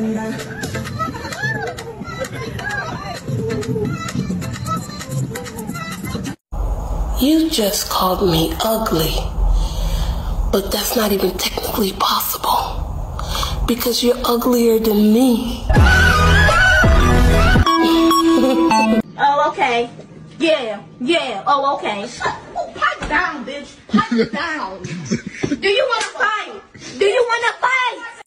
You just called me ugly, but that's not even technically possible because you're uglier than me. Oh, okay. Yeah. Oh, okay. Pipe down, bitch. Pipe down. Do you want to fight? Do you want to fight?